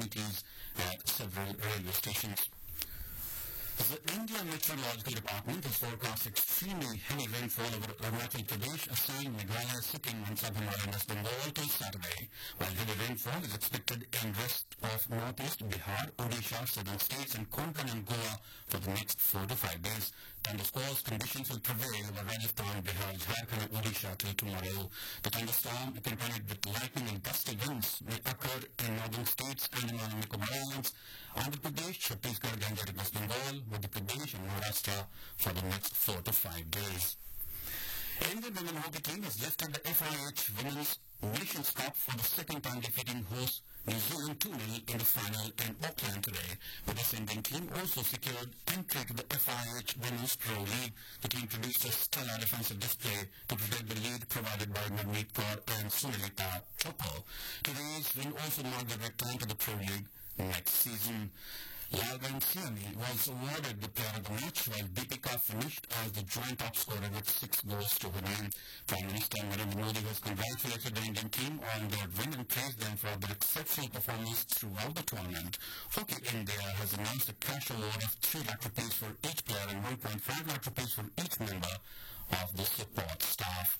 facilities at several railway stations. The India Meteorological Department has forecast extremely heavy rainfall over Arunachal Pradesh, Assam, Meghalaya, Sikkim and southern West Bengal till Saturday, while heavy rainfall is expected in rest of northeast Bihar, Odisha, southern states and Konkan and Goa for the next 4 to 5 days. Thunderstorm conditions will prevail over Rajasthan, Bihar, Jharkhand and Odisha till tomorrow. The thunderstorm, accompanied with lightning and gusty winds, may occur in northern states, Andaman and Nicobar Islands, Andhra Pradesh, Chhattisgarh, Ganjar and West Bengal, Madhya Pradesh and Maharashtra for the next 4 to 5 days. Indian women hockey team has lifted the FIH Women's Nations Cup for the second time, defeating host New Zealand 2-0 in the final in Auckland today. With this Indian team also secured entry to the FIH Women's Pro League. The team produced a stellar defensive display to protect the lead provided by Navneet Kaur and Sunilita Chopal. Today's win also marked the return to the Pro League next season. Lalgan Siani was awarded the player of the match, while Deepika finished as the joint top scorer with 6 goals to her name. Prime Minister Narendra Modi has congratulated the Indian team on their win and praised them for their exceptional performance throughout the tournament. Hockey India has announced a cash award of 3 lakh rupees for each player and 1.5 lakh rupees for each member of the support staff.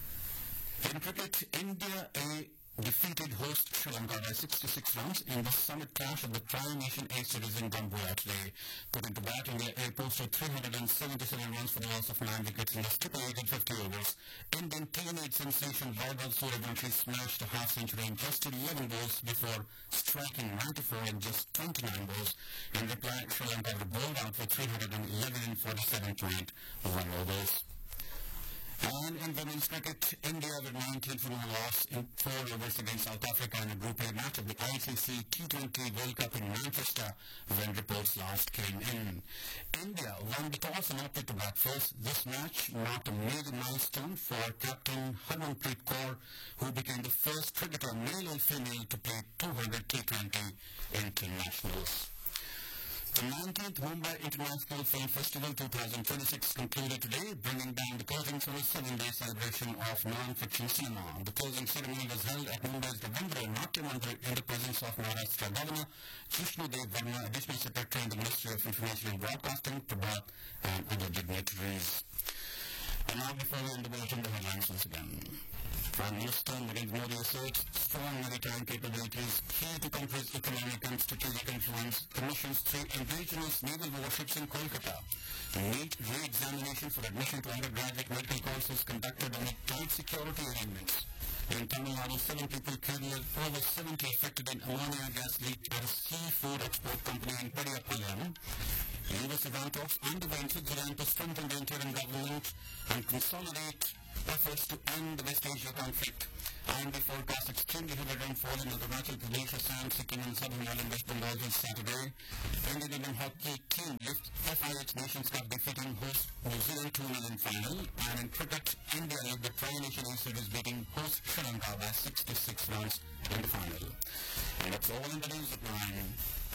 In cricket, India defeated host Sri Lanka by 66 runs in the summit clash of the Tri-Nation A Series in Dambuya today. Put into bat, India A posted 377 runs for the loss of 9 wickets in the stipulated 50 overs. Indian teenage sensation Vaibhav Suryavanshi smashed a half-century in just 11 balls before striking 94 in just 29 balls. In reply, Sri Lanka were bowled out for 311 in 47.1 overs. And in women's cricket, India with 19 for 1 loss in 4 overs against South Africa in a Group A match of the ICC T20 World Cup in Manchester when reports last came in. India won the toss and opted to bat first. This match marked a major milestone for captain Harmanpreet Kaur, who became the first cricketer, male or female, to play 200 T20 internationals. The 19th Mumbai International Film Festival 2026 concluded today, bringing down the curtains for a 7-day celebration of non-fiction cinema. The closing ceremony was held at Mumbai's Ravindra Natya Mandir in the presence of Maharashtra Governor Jishnu Dev Verma, Additional Secretary in the Ministry of Information and Broadcasting, Prabhat, and other dignitaries. And now before we end the bulletin, the headlines once again. Prime Minister Narendra Modi asserts strong maritime capabilities key to country's economic and strategic influence, commissions 3 indigenous naval warships in Kolkata. NEET re-examination for admission to undergraduate medical courses conducted amid tight security arrangements. In Tamil Nadu, 7 people killed, over 70 affected in ammonia gas leak at a seafood export company in Padiyapalayam. US-Iran talks underway in Switzerland to strengthen the interim government and consolidate efforts to end the West Asia conflict. And we forecast extremely heavy rainfall in Arunachal Pradesh, Assam, Sikkim and southern West Bengal this Saturday. Indian women hockey team lift FIH Nations Cup, defeating host New Zealand 2-0 in final. And in cricket, India led the Tri-Nation A Series, beating host Sri Lanka by 66 runs in the final. And that's all in the news at 9.